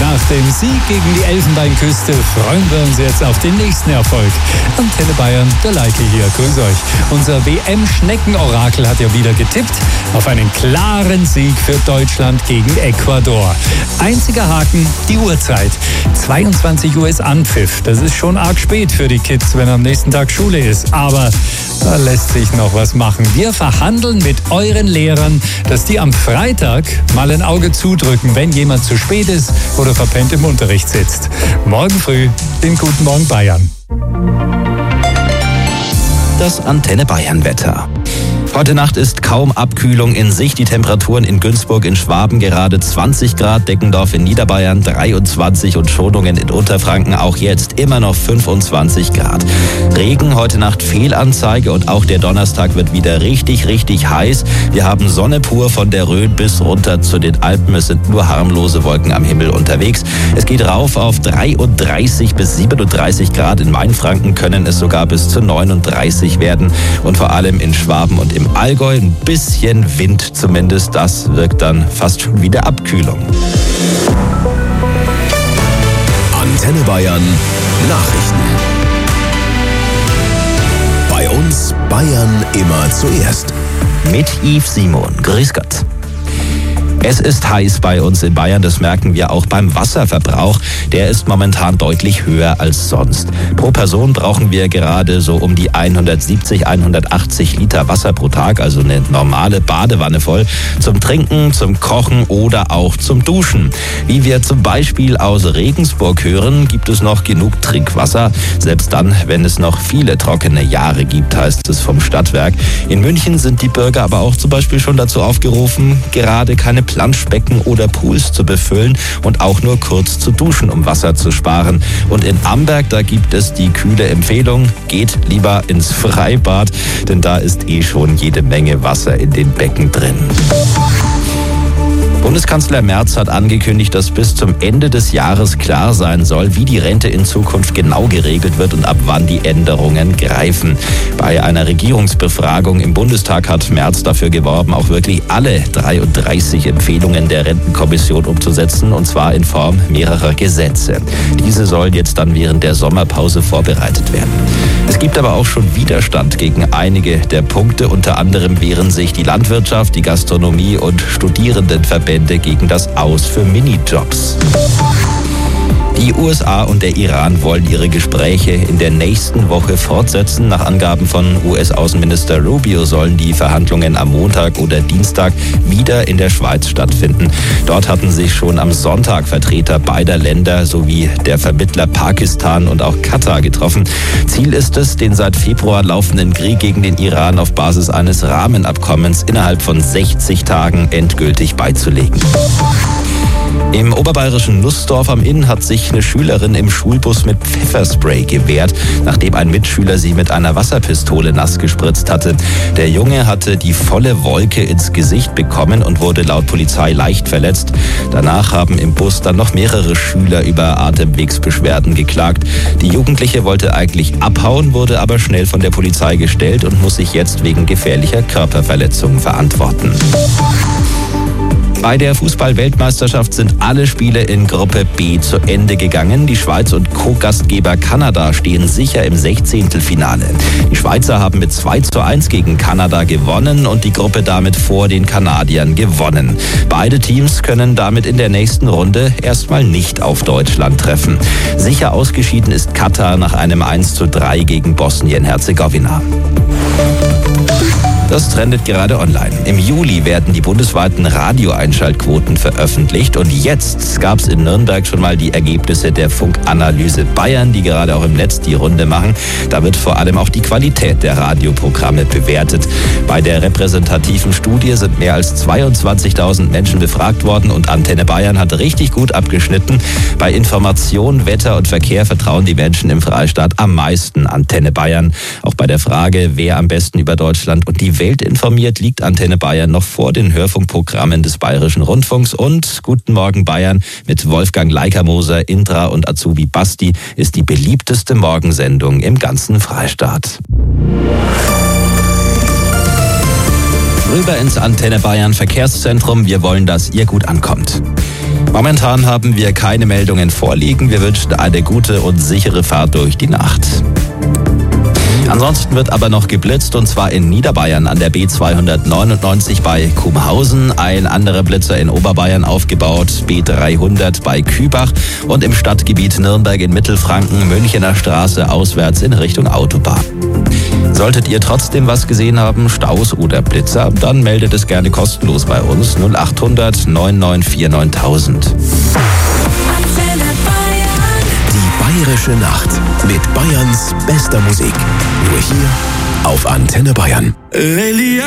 Nach dem Sieg gegen die Elfenbeinküste freuen wir uns jetzt auf den nächsten Erfolg. Antenne Bayern, der Leike hier. Grüß euch. Unser WM-Schneckenorakel hat ja wieder getippt auf einen klaren Sieg für Deutschland gegen Ecuador. Einziger Haken, die Uhrzeit. 22 Uhr ist Anpfiff. Das ist schon arg spät für die Kids, wenn am nächsten Tag Schule ist. Aber da lässt sich noch was machen. Wir verhandeln mit euren Lehrern, dass die am Freitag mal ein Auge zudrücken, wenn jemand zu spät ist oder verpennt im Unterricht sitzt. Morgen früh den Guten Morgen Bayern. Das Antenne Bayern Wetter. Heute Nacht ist kaum Abkühlung in Sicht. Die Temperaturen in Günzburg in Schwaben gerade 20 Grad, Deckendorf in Niederbayern 23 und Schonungen in Unterfranken auch jetzt immer noch 25 Grad. Regen, heute Nacht Fehlanzeige und auch der Donnerstag wird wieder richtig heiß. Wir haben Sonne pur von der Rhön bis runter zu den Alpen. Es sind nur harmlose Wolken am Himmel unterwegs. Es geht rauf auf 33 bis 37 Grad. In Mainfranken können es sogar bis zu 39 werden. Und vor allem in Schwaben und im Allgäu ein bisschen Wind zumindest. Das wirkt dann fast schon wieder Abkühlung. Antenne Bayern Nachrichten. Bei uns Bayern immer zuerst. Mit Yves Simon. Grüß Gott. Es ist heiß bei uns in Bayern, das merken wir auch beim Wasserverbrauch. Der ist momentan deutlich höher als sonst. Pro Person brauchen wir gerade so um die 170, 180 Liter Wasser pro Tag, also eine normale Badewanne voll, zum Trinken, zum Kochen oder auch zum Duschen. Wie wir zum Beispiel aus Regensburg hören, gibt es noch genug Trinkwasser, selbst dann, wenn es noch viele trockene Jahre gibt, heißt es vom Stadtwerk. In München sind die Bürger aber auch zum Beispiel schon dazu aufgerufen, gerade keine Planschbecken oder Pools zu befüllen und auch nur kurz zu duschen, um Wasser zu sparen. Und in Amberg, da gibt es die kühle Empfehlung, geht lieber ins Freibad, denn da ist schon jede Menge Wasser in den Becken drin. Bundeskanzler Merz hat angekündigt, dass bis zum Ende des Jahres klar sein soll, wie die Rente in Zukunft genau geregelt wird und ab wann die Änderungen greifen. Bei einer Regierungsbefragung im Bundestag hat Merz dafür geworben, auch wirklich alle 33 Empfehlungen der Rentenkommission umzusetzen, und zwar in Form mehrerer Gesetze. Diese sollen jetzt dann während der Sommerpause vorbereitet werden. Es gibt aber auch schon Widerstand gegen einige der Punkte. Unter anderem wehren sich die Landwirtschaft, die Gastronomie und Studierendenverbände gegen das Aus für Minijobs. Die USA und der Iran wollen ihre Gespräche in der nächsten Woche fortsetzen. Nach Angaben von US-Außenminister Rubio sollen die Verhandlungen am Montag oder Dienstag wieder in der Schweiz stattfinden. Dort hatten sich schon am Sonntag Vertreter beider Länder sowie der Vermittler Pakistan und auch Katar getroffen. Ziel ist es, den seit Februar laufenden Krieg gegen den Iran auf Basis eines Rahmenabkommens innerhalb von 60 Tagen endgültig beizulegen. Im oberbayerischen Nussdorf am Inn hat sich eine Schülerin im Schulbus mit Pfefferspray gewehrt, nachdem ein Mitschüler sie mit einer Wasserpistole nass gespritzt hatte. Der Junge hatte die volle Wolke ins Gesicht bekommen und wurde laut Polizei leicht verletzt. Danach haben im Bus dann noch mehrere Schüler über Atemwegsbeschwerden geklagt. Die Jugendliche wollte eigentlich abhauen, wurde aber schnell von der Polizei gestellt und muss sich jetzt wegen gefährlicher Körperverletzungen verantworten. Bei der Fußball-Weltmeisterschaft sind alle Spiele in Gruppe B zu Ende gegangen. Die Schweiz und Co-Gastgeber Kanada stehen sicher im 16. Finale. Die Schweizer haben mit 2:1 gegen Kanada gewonnen und die Gruppe damit vor den Kanadiern gewonnen. Beide Teams können damit in der nächsten Runde erstmal nicht auf Deutschland treffen. Sicher ausgeschieden ist Katar nach einem 1:3 gegen Bosnien-Herzegowina. Das trendet gerade online. Im Juli werden die bundesweiten Radioeinschaltquoten veröffentlicht und jetzt gab es in Nürnberg schon mal die Ergebnisse der Funkanalyse Bayern, die gerade auch im Netz die Runde machen. Da wird vor allem auch die Qualität der Radioprogramme bewertet. Bei der repräsentativen Studie sind mehr als 22.000 Menschen befragt worden und Antenne Bayern hat richtig gut abgeschnitten. Bei Information, Wetter und Verkehr vertrauen die Menschen im Freistaat am meisten Antenne Bayern. Auch bei der Frage, wer am besten über Deutschland und die Welt informiert, liegt Antenne Bayern noch vor den Hörfunkprogrammen des Bayerischen Rundfunks. Und Guten Morgen Bayern mit Wolfgang Leikamoser, Indra und Azubi Basti ist die beliebteste Morgensendung im ganzen Freistaat. Rüber ins Antenne Bayern Verkehrszentrum. Wir wollen, dass ihr gut ankommt. Momentan haben wir keine Meldungen vorliegen. Wir wünschen eine gute und sichere Fahrt durch die Nacht. Ansonsten wird aber noch geblitzt, und zwar in Niederbayern an der B299 bei Kumhausen, ein anderer Blitzer in Oberbayern aufgebaut, B300 bei Kübach und im Stadtgebiet Nürnberg in Mittelfranken, Münchener Straße auswärts in Richtung Autobahn. Solltet ihr trotzdem was gesehen haben, Staus oder Blitzer, dann meldet es gerne kostenlos bei uns 0800 994 9000. Bayerische Nacht mit Bayerns bester Musik. Nur hier auf Antenne Bayern.